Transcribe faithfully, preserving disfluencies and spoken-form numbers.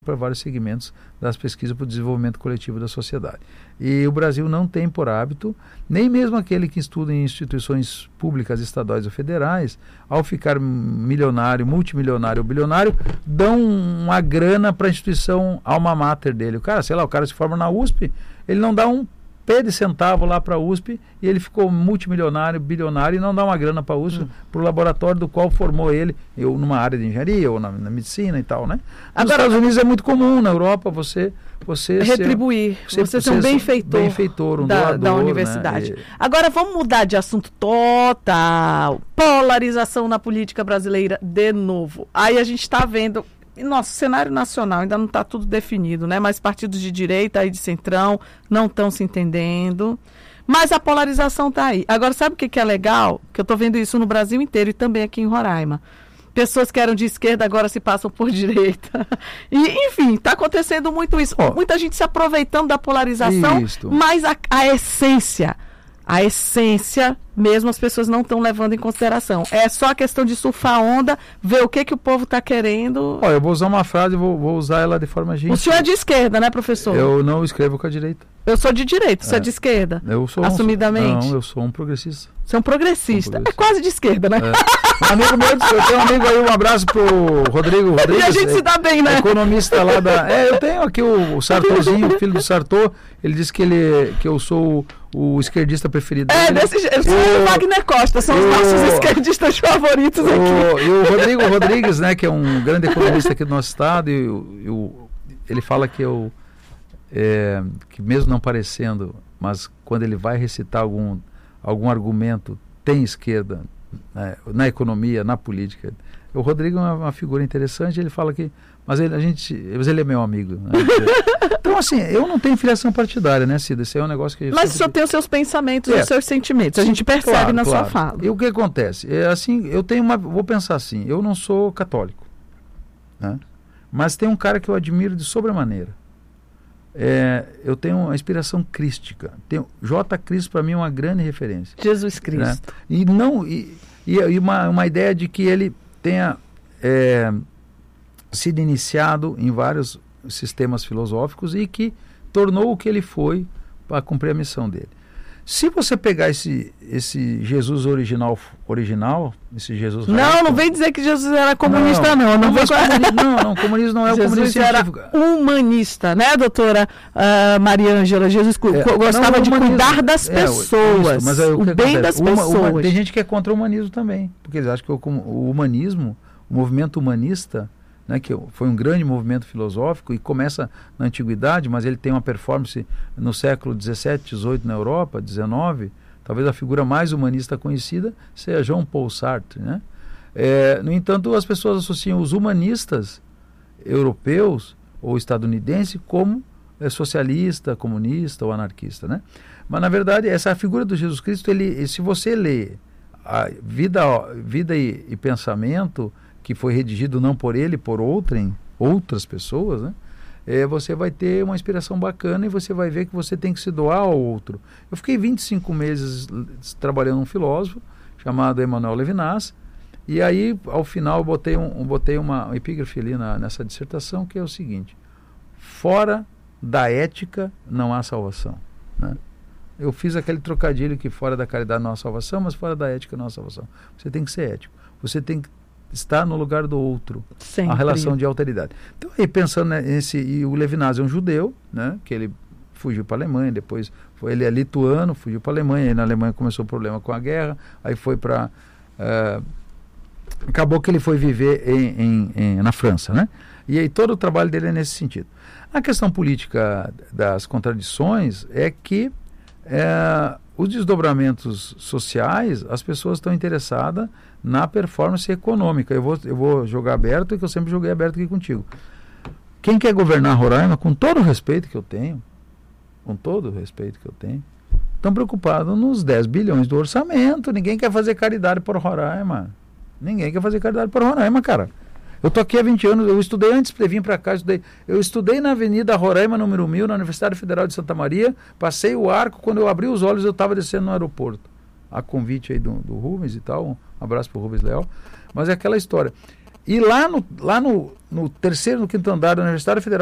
para vários segmentos das pesquisas para o desenvolvimento coletivo da sociedade. E o Brasil não tem por hábito, nem mesmo aquele que estuda em instituições públicas, estaduais ou federais, ao ficar milionário, multimilionário ou bilionário, dão uma grana para a instituição alma mater dele. O cara, sei lá, o cara se forma na U S P, ele não dá um pé de centavo lá para a U S P e ele ficou multimilionário, bilionário e não dá uma grana para a U S P, hum. para o laboratório do qual formou ele, eu, numa área de engenharia ou na, na medicina e tal, né? Nos Agora, Estados Unidos é muito comum, na Europa você... você retribuir, ser, você, você ser um benfeitor, benfeitor um da, doador, da universidade. Né? E... Agora vamos mudar de assunto total, polarização na política brasileira de novo. Aí a gente está vendo... Nosso cenário nacional ainda não está tudo definido, né? Mas partidos de direita e de centrão não estão se entendendo. Mas a polarização está aí. Agora, sabe o que, que é legal? Que eu estou vendo isso no Brasil inteiro e também aqui em Roraima. Pessoas que eram de esquerda agora se passam por direita. E, enfim, está acontecendo muito isso. Oh, Muita gente se aproveitando da polarização, isso. mas a, a essência... A essência, mesmo as pessoas não estão levando em consideração. É só a questão de surfar onda, ver o que, que o povo está querendo. Olha, eu vou usar uma frase e vou, vou usar ela de forma gentil. O senhor é de esquerda, né, professor? Eu não escrevo com a direita. Eu sou de direita, você é, é de esquerda? Eu sou assumidamente? Um, não, eu sou um progressista. Você é um progressista. Um progressista. É quase de esquerda, né? É. Um amigo meu, eu tenho um amigo aí, um abraço pro Rodrigo Rodrigues. E a gente é, se dá bem, né? Economista lá da... É, eu tenho aqui o, o Sartorzinho, o filho do Sartor. Ele disse que, ele, que eu sou o, o esquerdista preferido dele. É, desse jeito. Eu sou o Wagner Costa, são eu, os nossos esquerdistas favoritos eu, aqui. E o Rodrigo Rodrigues, né, que é um grande economista aqui do nosso estado, e eu, ele fala que eu... É, que mesmo não parecendo, mas quando ele vai recitar algum, algum argumento, tem esquerda, né, na economia, na política. O Rodrigo é uma, uma figura interessante, ele fala que, mas ele, a gente, mas ele é meu amigo. Né? Então, assim, eu não tenho filiação partidária, né, Cida? Esse é um negócio que... Mas o senhor tem os seus pensamentos, é. os seus sentimentos, a gente percebe claro, na claro. sua fala. E o que acontece? É assim, eu tenho uma, vou pensar assim, eu não sou católico, né? Mas tem um cara que eu admiro de sobremaneira. É, eu tenho uma inspiração crística. Tenho, J. Cristo para mim é uma grande referência. Jesus Cristo. Né? E, não, e, e, e uma, uma ideia de que ele tenha é, sido iniciado em vários sistemas filosóficos e que tornou o que ele foi para cumprir a missão dele. Se você pegar esse, esse Jesus original, original, esse Jesus... Não, raiz, não vem dizer que Jesus era comunista, não. Não, não, não, comunismo, não, não comunismo não é Jesus o comunismo científico. Era humanista, né, doutora uh, Maria Ângela? Jesus é, gostava não, de humanismo, cuidar das é, pessoas, isso, mas é, o, o bem acontece? das uma, pessoas. Uma, tem gente que é contra o humanismo também, porque eles acham que o, o humanismo, o movimento humanista, né, que foi um grande movimento filosófico e começa na antiguidade, mas ele tem uma performance no século dezessete, dezoito na Europa, dezenove, talvez a figura mais humanista conhecida seja Jean-Paul Sartre, né? É, no entanto, as pessoas associam os humanistas europeus ou estadunidenses como é, socialista, comunista ou anarquista, né? Mas na verdade essa figura do Jesus Cristo, ele, se você lê a vida, vida e, e pensamento que foi redigido não por ele, por outrem, outras pessoas, né? É, você vai ter uma inspiração bacana e você vai ver que você tem que se doar ao outro. Eu fiquei vinte e cinco meses trabalhando um filósofo chamado Emmanuel Levinas, e aí, ao final, eu botei, um, eu botei uma epígrafe ali na, nessa dissertação, que é o seguinte: fora da ética não há salvação, né? Eu fiz aquele trocadilho que fora da caridade não há salvação, mas fora da ética não há salvação. Você tem que ser ético, você tem que está no lugar do outro, Sempre. A relação de alteridade. Então, aí pensando nesse, e o Levinas é um judeu, né, que ele fugiu para a Alemanha, depois foi, ele é lituano, fugiu para a Alemanha, aí na Alemanha começou o problema com a guerra, aí foi para... Uh, acabou que ele foi viver em, em, em, na França, né? E aí todo o trabalho dele é nesse sentido. A questão política das contradições é que é, os desdobramentos sociais, as pessoas estão interessadas na performance econômica. Eu vou, eu vou jogar aberto, que eu sempre joguei aberto aqui contigo. Quem quer governar Roraima, com todo o respeito que eu tenho, com todo o respeito que eu tenho, estão preocupados nos dez bilhões do orçamento. Ninguém quer fazer caridade por Roraima. Ninguém quer fazer caridade por Roraima, cara. Eu estou aqui há vinte anos, eu estudei antes de vir para cá, eu estudei, eu estudei na Avenida Roraima, número mil, na Universidade Federal de Santa Maria, passei o arco, quando eu abri os olhos eu estava descendo no aeroporto. A convite aí do, do Rubens e tal, um abraço para o Rubens Leal, mas é aquela história. E lá no, lá no, no terceiro, no quinto andar da Universidade Federal